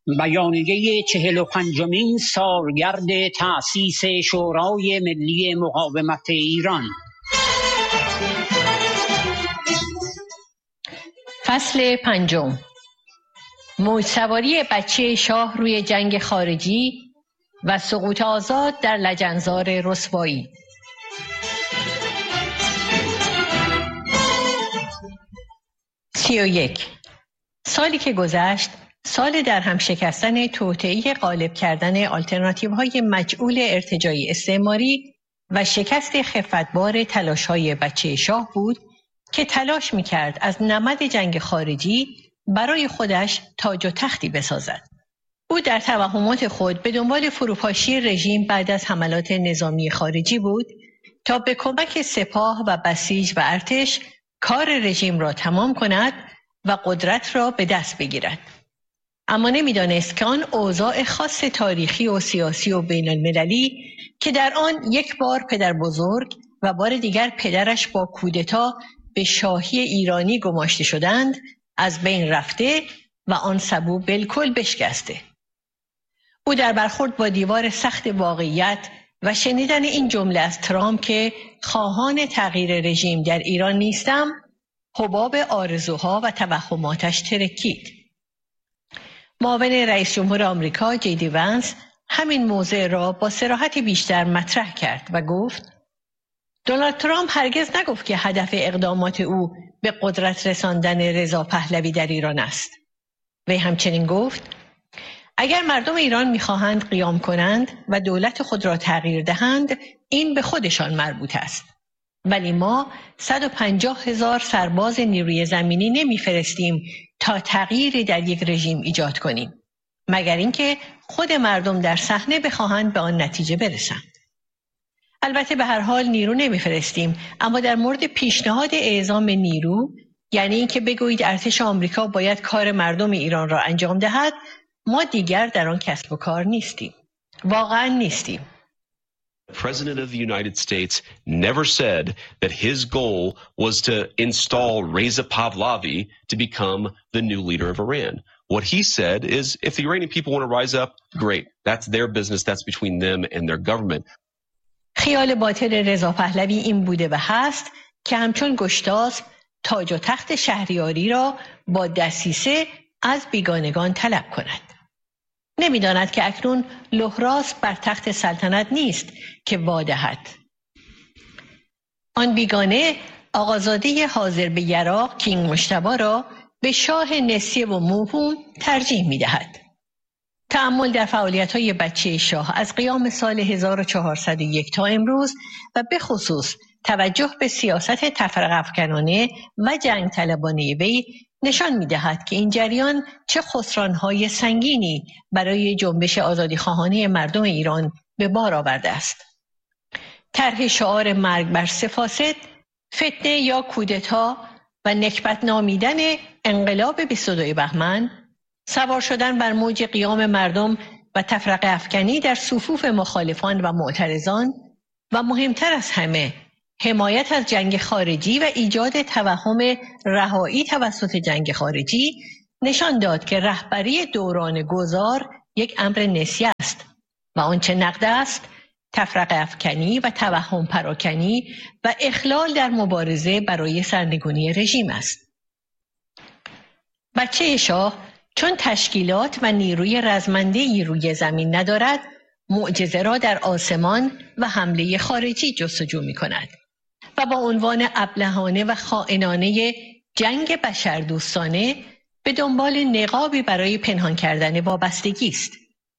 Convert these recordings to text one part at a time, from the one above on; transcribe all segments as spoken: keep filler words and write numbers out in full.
بیانیه چهل و پنجمین سالگرد تأسیس شورای ملی مقاومت ایران. فصل پنجم. موج‌سواری بچه شاه روی جنگ خارجی و سقوط آزاد در لجنزار رسوایی. سی و یک. سالی که گذشت، سال در هم شکستن توطئه‌ای غالب کردن آلترناتیوهای مجعول ارتجاعی استعماری و شکست خفتبار تلاش‌های بچه شاه بود که تلاش می‌کرد از نمد جنگ خارجی برای خودش تاج و تختی بسازد. او در توهمات خود به دنبال فروپاشی رژیم بعد از حملات نظامی خارجی بود تا به کمک سپاه و بسیج و ارتش کار رژیم را تمام کند و قدرت را به دست بگیرد. اما نمی‌دانست که آن اوضاع خاص تاریخی و سیاسی و بین المللی که در آن یک بار پدر بزرگ و بار دیگر پدرش با کودتا به شاهی ایرانی گماشته شدند از بین رفته و آن سبو بالکل بشکسته. او در برخورد با دیوار سخت واقعیت و شنیدن این جمله از ترامپ که خواهان تغییر رژیم در ایران نیستم، حباب آرزوها و توهماتش ترکید. معاون رئیس جمهور آمریکا جی دی ونس همین موضوع را با صراحت بیشتر مطرح کرد و گفت دونالد ترامپ هرگز نگفت که هدف اقدامات او به قدرت رساندن رضا پهلوی در ایران است. وی همچنین گفت اگر مردم ایران می‌خواهند قیام کنند و دولت خود را تغییر دهند، این به خودشان مربوط است. ولی ما صد و پنجاه هزار سرباز نیروی زمینی نمی‌فرستیم تا تغییری در یک رژیم ایجاد کنیم، مگر اینکه خود مردم در صحنه بخواهند به آن نتیجه برسند. البته به هر حال نیرو نمی‌فرستیم، اما در مورد پیشنهاد اعزام نیرو، یعنی اینکه بگویید ارتش آمریکا باید کار مردم ایران را انجام دهد، ما دیگر در آن کسب و کار نیستیم. واقعا نیستیم. The President of the United States never said that his goal was to install Reza Pahlavi to become the new leader of Iran. What he said is if the Iranian people want to rise up, great. That's their business. That's between them and their government. خیال باطل رضا پهلوی این بوده و هست که همچون گشتاسپ تاج و تخت شهریاری را با دسیسه از بیگانگان طلب کند. نمی‌داند که اکنون لهراس بر تخت سلطنت نیست که وادهد. آن بیگانه آقازاده حاضر به یراق کینگ مجتبی را به شاه نسیه و موهوم ترجیح می‌دهد. تأمل در فعالیت‌های بچه شاه از قیام سال هزار و چهارصد و یک تا امروز و به خصوص توجه به سیاست تفرقه افکنانه و جنگ طلبانه وی نشان می‌دهد که این جریان چه خسران‌های سنگینی برای جنبش آزادیخواهانه مردم ایران به بار آورده است. طرح شعار مرگ بر سه فاسد، فتنه یا کودتا و نکبت نامیدن انقلاب بیست و دو بهمن، سوار شدن بر موج قیام مردم و تفرقه افکنی در صفوف مخالفان و معترضان و مهمتر از همه حمایت از جنگ خارجی و ایجاد توهم رهایی توسط جنگ خارجی نشان داد که رهبری دوران گذار یک امر نسیه است و آنچه نقد است تفرقه افکنی و توهم پراکنی و اخلال در مبارزه برای سرنگونی رژیم است. بچه شاه چون تشکیلات و نیروی رزمنده‌ای روی زمین ندارد، معجزه را در آسمان و حمله خارجی جستجو می‌کند و با عنوان ابلهانه و خائنانه جنگ بشردوستانه به دنبال نقابی برای پنهان کردن وابستگی است.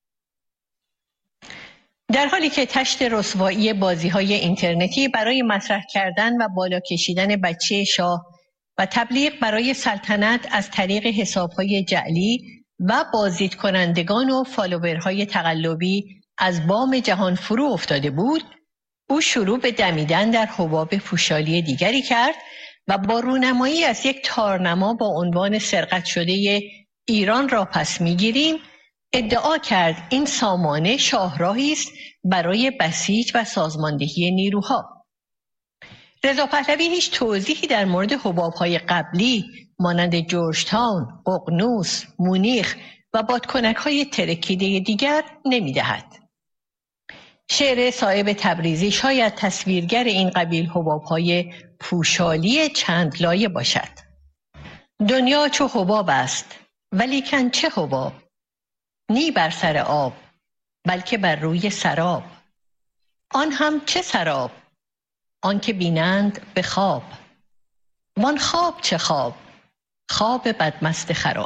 در حالی که تشت رسوایی بازی‌های اینترنتی برای مطرح کردن و بالا کشیدن بچه شاه و تبلیغ برای سلطنت از طریق حساب‌های جعلی و بازدید کنندگان و فالوورهای تقلبی از بام جهان فرو افتاده بود، او شروع به دمیدن در حباب پوشالی دیگری کرد و با رونمایی از یک تارنما با عنوان سرقت شده ایران را پس می‌گیریم ادعا کرد این سامانه شاهراهی است برای بسیج و سازماندهی نیروها. رضا پهلوی هیچ توضیحی در مورد حباب‌های قبلی مانند جورج تاون، ققنوس، مونیخ و بادکنک های ترکیده دیگر نمی دهد. شعر صایب تبریزی شاید تصویرگر این قبیل حباب های پوشالی چند لایه باشد. دنیا چو حباب است، ولیکن چه حباب؟ نی بر سر آب، بلکه بر روی سراب. آن هم چه سراب؟ آن که بینند به خواب. وان خواب چه خواب؟ خواب بدمست خراب.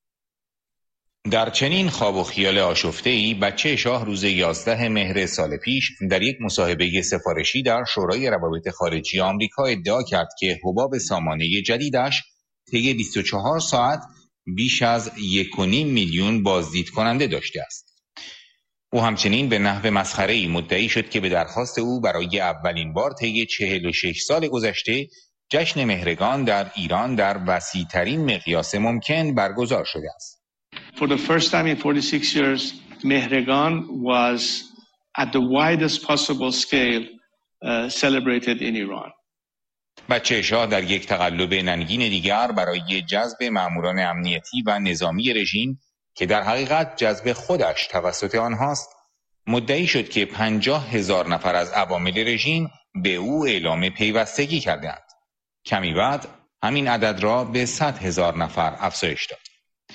در چنین خواب و خیال آشفته‌ای بچه شاه روز یازده مهر سال پیش در یک مصاحبه سفارشی در شورای روابط خارجی آمریکا ادعا کرد که حباب سامانه جدیدش طی بیست و چهار ساعت بیش از یک و نیم میلیون بازدید کننده داشته است. او همچنین به نحو مسخره‌ای مدعی شد که به درخواست او برای اولین بار طی چهل و شش سال گذشته جشن مهرگان در ایران در وسیع‌ترین مقیاس ممکن برگزار شده است. For the first time in forty-six years, Mehregan was at the widest possible scale uh, celebrated in Iran. بچه شاه در یک تقلب ننگین دیگر برای جذب ماموران امنیتی و نظامی رژیم که در حقیقت جذب خودش توسط آنهاست، مدعی شد که پنجاه هزار نفر از عوامل رژیم به او اعلام پیوستگی کردند. کمی بعد همین عدد را به صد هزار نفر افزایش داد.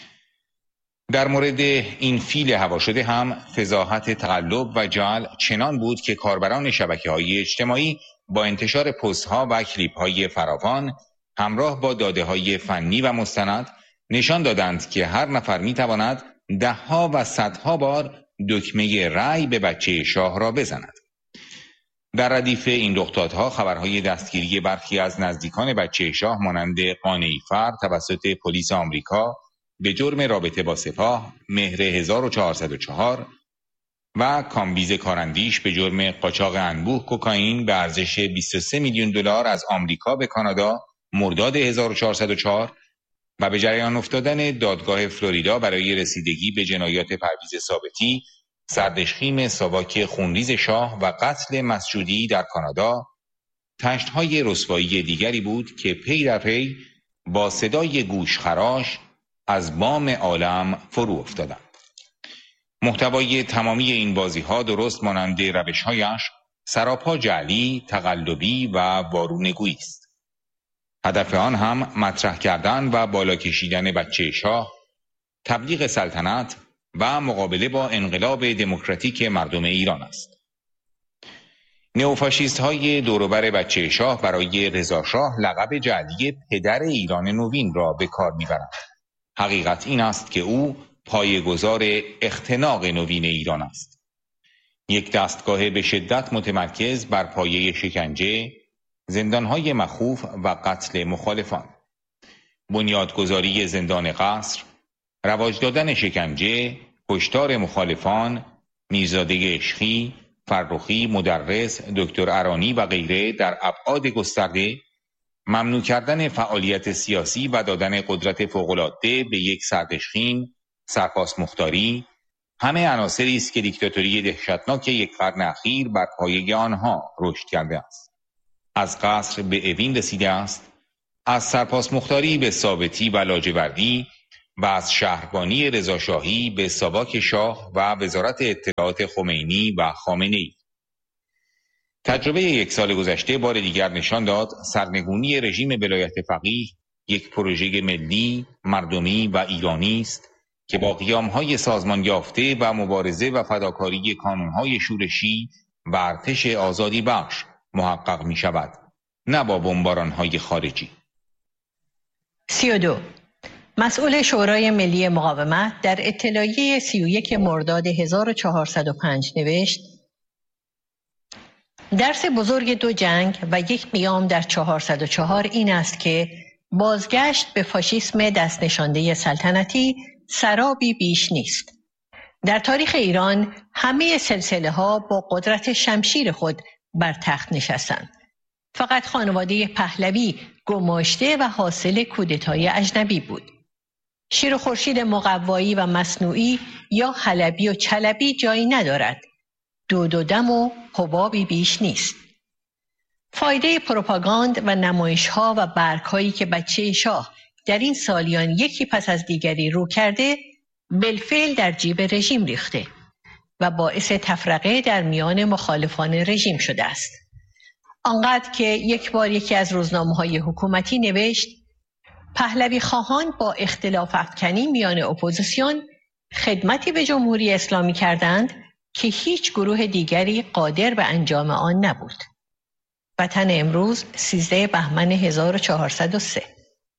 در مورد این فیل هوا شده هم فضاحت تقلب و جعل چنان بود که کاربران شبکه‌های اجتماعی با انتشار پست‌ها و کلیپ‌های فراوان همراه با داده‌های فنی و مستند نشان دادند که هر نفر می‌تواند ده‌ها و صدها بار دکمه رأی به بچه شاه را بزند. در ردیف این رخدادها خبرهای دستگیری برخی از نزدیکان بچه شاه مانند قانعی فر توسط پلیس آمریکا به جرم رابطه با سپاه مهر هزار و چهارصد و چهار و کامبیز کاراندیش به جرم قاچاق انبوه کوکائین به ارزش بیست و سه میلیون دلار از آمریکا به کانادا مرداد هزار و چهارصد و چهار و به جریان افتادن دادگاه فلوریدا برای رسیدگی به جنایات پرویز ثابتی، سردشخیم ساواک خونریز شاه و قتل مسجودی در کانادا، تشت‌های رسوایی دیگری بود که پی در پی با صدای گوشخراش از بام عالم فرو افتادند. محتوای تمامی این بازی‌ها درست مانند روش‌هایش سراپا جعلی، تقلبی و وارونگویی است. هدف آن هم مطرح کردن و بالا کشیدن بچه شاه، تبلیغ سلطنت و مقابله با انقلاب دموکراتیک مردم ایران است. نئوفاشیست های دوروبر بچه شاه برای رضا شاه لقب جعلی پدر ایران نوین را به کار می‌برند. حقیقت این است که او پایه‌گذار اختناق نوین ایران است. یک دستگاه به شدت متمرکز بر پایه شکنجه، زندانهای مخوف و قتل مخالفان، بنیادگذاری زندان قصر، رواج دادن شکنجه، کشتار مخالفان، میرزاده عشقی، فرخی، مدرس، دکتر ارانی و غیره در ابعاد گسترده، ممنوع کردن فعالیت سیاسی و دادن قدرت فوق‌العاده به یک سردشخیم، سرپاس مختاری، همه عناصری است که دیکتاتوری دهشتناک یک قرن اخیر بر پایه آنها رشد کرده است. از قصر به اوین رسیده است، از سرپاس مختاری به ثابتی و لاجوردی و از شهربانی رضاشاهی به ساواک شاه و وزارت اطلاعات خمینی و خامنه‌ای. تجربه یک سال گذشته بار دیگر نشان داد سرنگونی رژیم ولایت فقیه یک پروژه ملی، مردمی و ایرانی است که با قیام‌های سازمان یافته و مبارزه و فداکاری کانون‌های شورشی و ارتش آزادی بخش محقق می شود، نه با بمباران‌های خارجی. سی و دو. مسئول شورای ملی مقاومت در اطلاعیه سی و یک مرداد هزار و چهارصد و پنج نوشت: درس بزرگ دو جنگ و یک قیام در چهارصد و چهار این است که بازگشت به فاشیسم دست نشانده سلطنتی سرابی بیش نیست. در تاریخ ایران همه سلسله ها با قدرت شمشیر خود بر تخت نشستند. فقط خانواده پهلوی گماشته و حاصل کودتای اجنبی بود. شیر و خورشید مقوایی و مصنوعی یا حلبی و چلبی جایی ندارد. دود و دم و حبابی بیش نیست. فایده پروپاگاند و نمایش ها و برگ هایی که بچه شاه در این سالیان یکی پس از دیگری رو کرده بالفعل در جیب رژیم ریخته و باعث تفرقه در میان مخالفان رژیم شده است. آنقدر که یک بار یکی از روزنامه‌های حکومتی نوشت پهلوی خواهان با اختلاف افکنی میان اپوزیسیون خدمتی به جمهوری اسلامی کردند که هیچ گروه دیگری قادر به انجام آن نبود. وطن امروز سیزده بهمن هزار و چهارصد و سه.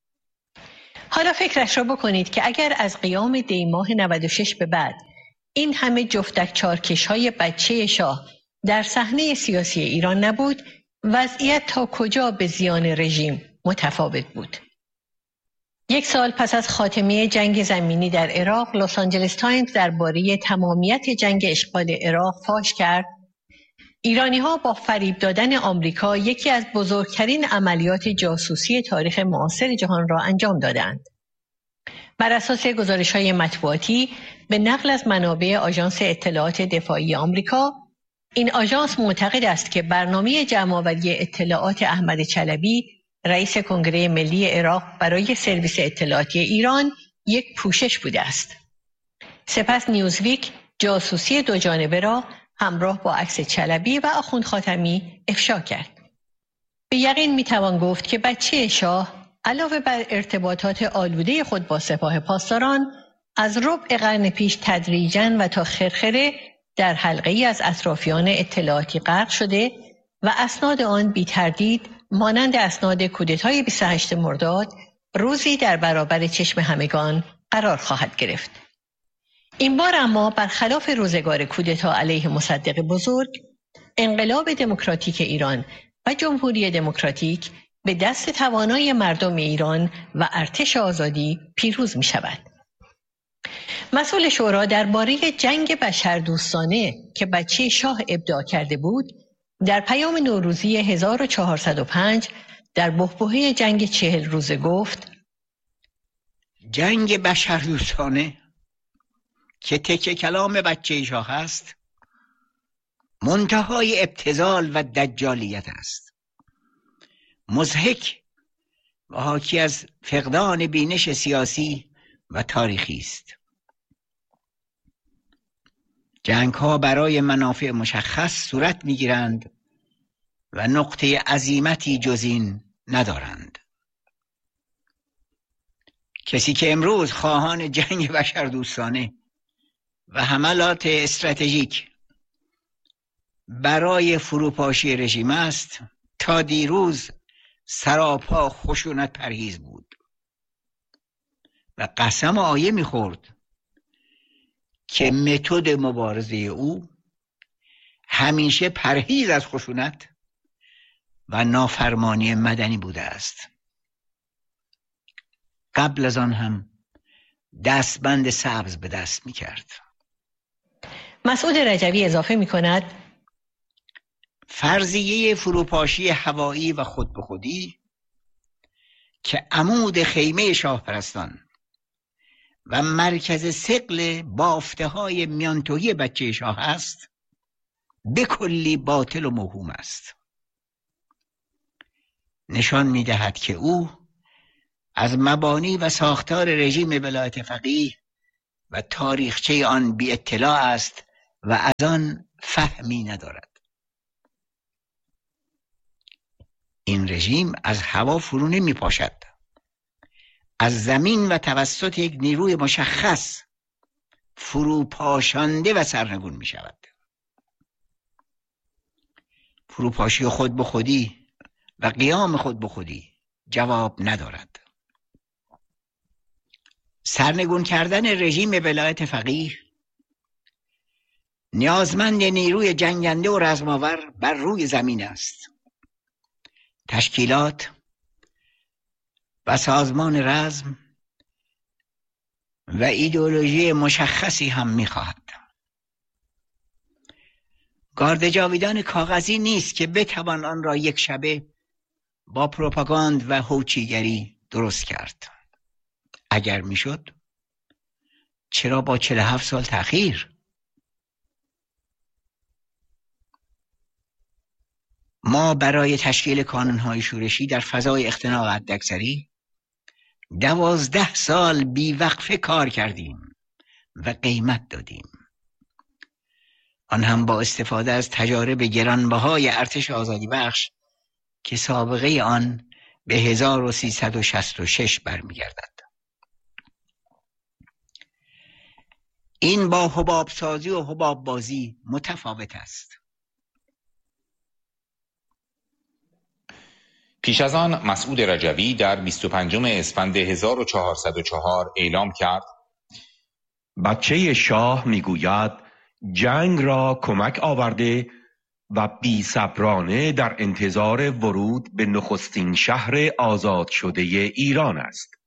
حالا فکرش را بکنید که اگر از قیام دی ماه نود و شش به بعد این همه جفتک چارکش های بچه شاه در صحنه سیاسی ایران نبود، وضعیت تا کجا به زیان رژیم متفاوت بود. یک سال پس از خاتمه جنگ زمینی در عراق، لس آنجلس تایمز درباره تمامیت جنگ اشغال عراق فاش کرد ایرانی‌ها با فریب دادن آمریکا یکی از بزرگترین عملیات جاسوسی تاریخ معاصر جهان را انجام دادند. بر اساس گزارش‌های مطبوعاتی به نقل از منابع آژانس اطلاعات دفاعی آمریکا، این آژانس معتقد است که برنامه جمع‌آوری اطلاعات احمد چلبی، رئیس کنگره ملی عراق، برای سرویس اطلاعاتی ایران یک پوشش بوده است. سپس نیوزویک جاسوسی دو جانبه را همراه با عکس چلبی و آخوند خاتمی افشا کرد. به یقین میتوان گفت که بچه شاه علاوه بر ارتباطات آلوده خود با سپاه پاسداران، از ربع قرن پیش تدریجاً و تا خرخره در حلقه‌ای از اطرافیان اطلاعاتی غرق شده و اسناد آن بی تردید مانند اسناد کودتای بیست و هشتم مرداد روزی در برابر چشم همگان قرار خواهد گرفت. این بار اما برخلاف روزگار کودتا علیه مصدق بزرگ، انقلاب دموکراتیک ایران و جمهوری دموکراتیک به دست توانای مردم ایران و ارتش آزادی پیروز می شود. مسئول شورا درباره جنگ بشردوستانه که بچه شاه ابداع کرده بود، در پیام نوروزی هزار و چهارصد و پنج در بحبوحه جنگ چهل روزه گفت: جنگ بشردوستانه که تکه کلام بچه شاه است، منتهای ابتذال و دجالیت است، مضحک و حاکی از فقدان بینش سیاسی و تاریخی است. جنگ ها برای منافع مشخص صورت می گیرند و نقطه عزیمتی جز این ندارند. کسی که امروز خواهان جنگ بشردوستانه و حملات استراتژیک برای فروپاشی رژیم است، تا دیروز سراپا خشونت پرهیز بود و قسم آیه می‌خورد که متد مبارزه او همیشه پرهیز از خشونت و نافرمانی مدنی بوده است. قبل از آن هم دستبند سبز به دست می‌کرد. مسعود رجوی اضافه می‌کند: فرضیه فروپاشی هوایی و خود به خودی که عمود خیمه شاهپرستان و مرکز ثقل بافته های میانتویی بچه شاه است، به کلی باطل و موهوم است. نشان می‌دهد که او از مبانی و ساختار رژیم ولایت فقیه و تاریخچه آن بی اطلاع است و از آن فهمی ندارد. این رژیم از هوا فرو نمی پاشد، از زمین و توسط یک نیروی مشخص فرو پاشانده و سرنگون می شود. فروپاشی خود به خودی و قیام خود به خودی جواب ندارد. سرنگون کردن رژیم ولایت فقیه نیازمند نیروی جنگنده و رزماور بر روی زمین است. تشکیلات و سازمان رزم و ایدئولوژی مشخصی هم می‌خواهد. گارد جاویدان کاغذی نیست که بتوان آن را یک شبه با پروپاگاند و هوچیگری درست کرد. اگر میشد، چرا با چهل و هفت سال تأخیر؟ ما برای تشکیل کانون‌های شورشی در فضای اختناق حداکثری دوازده سال بیوقفه کار کردیم و قیمت دادیم، آن هم با استفاده از تجارب گرانبهای ارتش آزادی بخش که سابقه آن به هزار و سیصد و شصت و شش برمیگردد. این با حباب سازی و حباب بازی متفاوت است. پیش از آن مسعود رجوی در بیست و پنجم اسفند هزار و چهارصد و چهار اعلام کرد: بچه شاه میگوید جنگ را کمک آورده و بی صبرانه در انتظار ورود به نخستین شهر آزاد شده ایران است.